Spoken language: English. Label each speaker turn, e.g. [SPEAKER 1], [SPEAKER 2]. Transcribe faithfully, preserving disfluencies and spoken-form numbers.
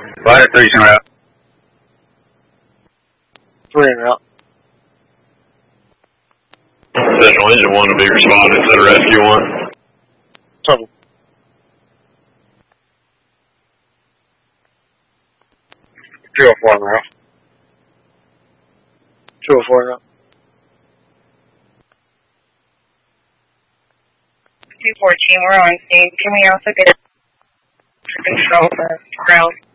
[SPEAKER 1] Ladder three's en route.
[SPEAKER 2] Three en route.
[SPEAKER 3] Central Engine one to be responding to the rescue one.
[SPEAKER 2] Total.
[SPEAKER 1] two oh four en route.
[SPEAKER 2] two oh four en route.
[SPEAKER 4] two fourteen, we're on scene. Can we also get control for ground?